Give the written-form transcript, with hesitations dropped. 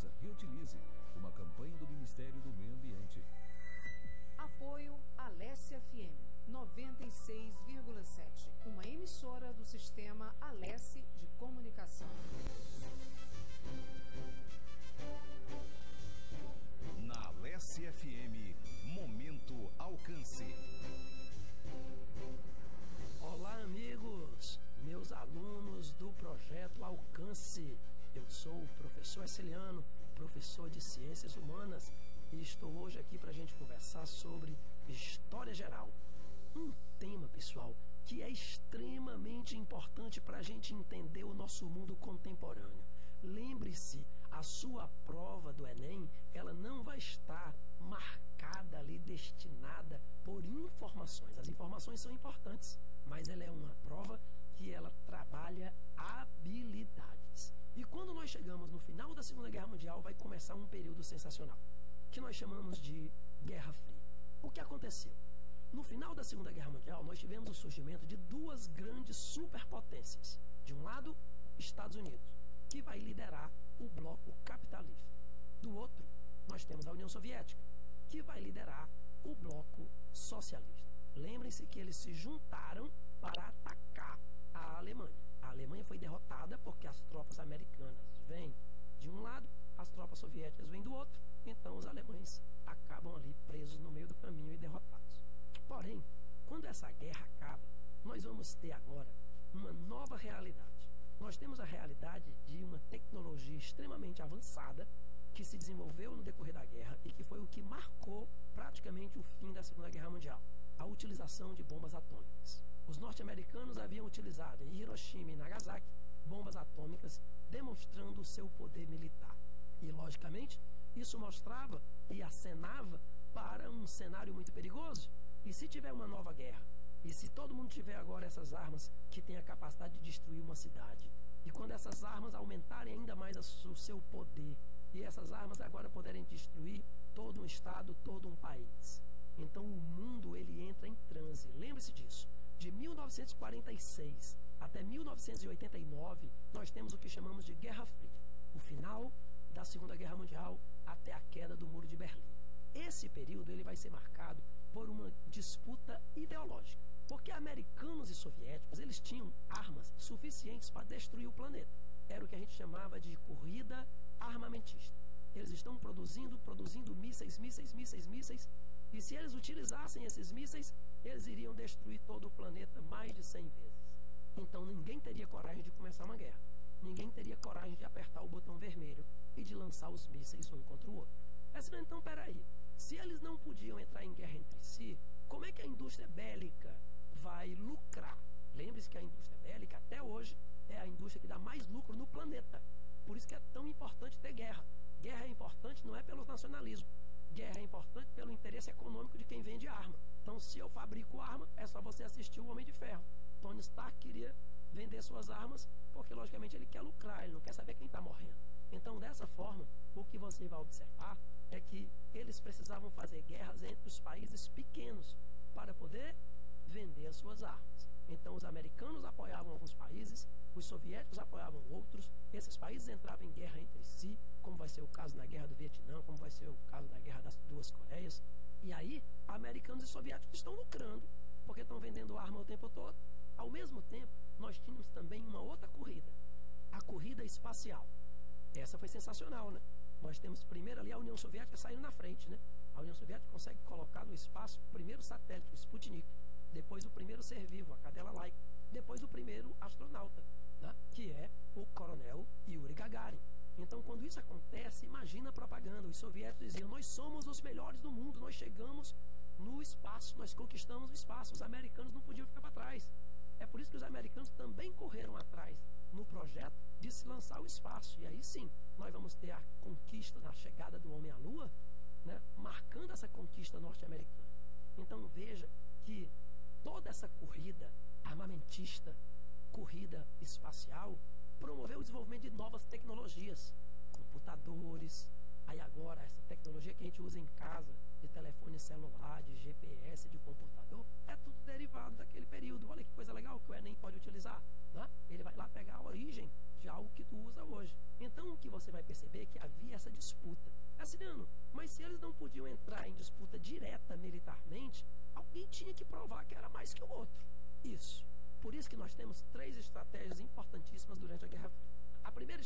Reusa, reutilize. Uma campanha do Ministério do Meio Ambiente. Apoio Alesse FM 96,7, uma emissora do sistema Alesse de comunicação. Na Alesse FM, Momento Alcance. Olá, amigos, meus alunos do projeto Alcance. Eu sou o professor Celiano, professor de Ciências Humanas, e estou hoje aqui para a gente conversar sobre História Geral. Um tema, pessoal, que é extremamente importante para a gente entender o nosso mundo contemporâneo. Lembre-se, a sua prova do Enem, ela não vai estar marcada ali, destinada por informações. As informações são importantes, mas ela é uma prova que ela trabalha habilidades. E quando nós chegamos no final da Segunda Guerra Mundial, vai começar um período sensacional, que nós chamamos de Guerra Fria. O que aconteceu? No final da Segunda Guerra Mundial, nós tivemos o surgimento de duas grandes superpotências. De um lado, Estados Unidos, que vai liderar o bloco capitalista. Do outro, nós temos a União Soviética, que vai liderar o bloco socialista. Lembrem-se que eles se juntaram para atacar a Alemanha. A Alemanha foi derrotada porque as tropas americanas vêm de um lado, as tropas soviéticas vêm do outro, então os alemães acabam ali presos no meio do caminho e derrotados. Porém, quando essa guerra acaba, nós vamos ter agora uma nova realidade. Nós temos a realidade de uma tecnologia extremamente avançada que se desenvolveu no decorrer da guerra e que foi o que marcou praticamente o fim da Segunda Guerra Mundial: a utilização de bombas atômicas. Os norte-americanos haviam utilizado em Hiroshima e Nagasaki bombas atômicas, demonstrando o seu poder militar. E, logicamente, isso mostrava e acenava para um cenário muito perigoso. E se tiver uma nova guerra, e se todo mundo tiver agora essas armas que têm a capacidade de destruir uma cidade, e quando essas armas aumentarem ainda mais o seu poder, e essas armas agora puderem destruir todo um estado, todo um país, então o mundo ele entra em transe. Lembre-se disso. De 1946 até 1989, nós temos o que chamamos de Guerra Fria, o final da Segunda Guerra Mundial até a queda do Muro de Berlim. Esse período ele vai ser marcado por uma disputa ideológica, porque americanos e soviéticos eles tinham armas suficientes para destruir o planeta. Era o que a gente chamava de corrida armamentista. Eles estão produzindo mísseis, e se eles utilizassem esses mísseis, eles iriam destruir todo o planeta mais de 100 vezes. Então ninguém teria coragem de começar uma guerra. Ninguém teria coragem de apertar o botão vermelho e de lançar os mísseis um contra o outro. Então, peraí, se eles não podiam entrar em guerra entre si, como é que a indústria bélica vai lucrar? Lembre-se que a indústria bélica, até hoje, é a indústria que dá mais lucro no planeta. Por isso que é tão importante ter guerra. Guerra é importante não é pelo nacionalismo. Guerra é importante pelo interesse econômico de quem vende arma. Então, se eu fabrico arma, é só você assistir o Homem de Ferro. Tony Stark queria vender suas armas porque, logicamente, ele quer lucrar, ele não quer saber quem está morrendo. Então, dessa forma, o que você vai observar é que eles precisavam fazer guerras entre os países pequenos para poder vender as suas armas. Então, os americanos apoiavam alguns países, os soviéticos apoiavam outros, esses países entravam em guerra entre si, como vai ser o caso na Guerra do Vietnã, como vai ser o caso da Guerra das Duas Coreias. E aí, americanos e soviéticos estão lucrando, porque estão vendendo arma o tempo todo. Ao mesmo tempo, nós tínhamos também uma outra corrida, a corrida espacial. Essa foi sensacional, né? Nós temos primeiro ali a União Soviética saindo na frente, né? A União Soviética consegue colocar no espaço o primeiro satélite, o Sputnik, depois o primeiro ser vivo, a cadela Laika, depois o primeiro astronauta, né? Que é o coronel Yuri Gagarin. Então, quando isso acontece, imagina a propaganda. Os soviéticos diziam: nós somos os melhores do mundo, nós chegamos no espaço, nós conquistamos o espaço. Os americanos não podiam ficar para trás. É por isso que os americanos também correram atrás no projeto de se lançar ao espaço. E aí sim, nós vamos ter a conquista da chegada do homem à Lua, né, marcando essa conquista norte-americana. Então veja que toda essa corrida armamentista, corrida espacial, promoveu o desenvolvimento de novas tecnologias, computadores. Aí agora, essa tecnologia que a gente usa em casa, de telefone celular, de GPS, de computador, é tudo derivado daquele período. Olha que coisa legal que o Enem pode utilizar, né? Ele vai lá pegar a origem de algo que tu usa hoje. Então, o que você vai perceber é que havia essa Ciliano, mas se eles não podiam entrar em disputa direta militarmente, alguém tinha que provar que era mais que o outro. Isso. Por isso que nós temos 3 estratégias importantíssimas durante a Guerra Fria. A primeira